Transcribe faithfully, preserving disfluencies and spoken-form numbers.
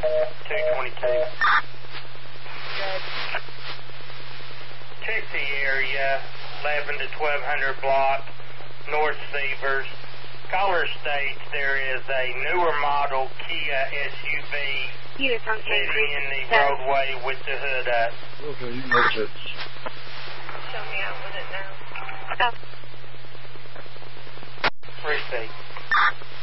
two twenty-two. Check the area, eleven to twelve hundred block, North Severs. Caller states there is a newer model Kia S U V Units on sitting in the roadway with the hood up. Okay, you know it. Show me out with it now. Receipt.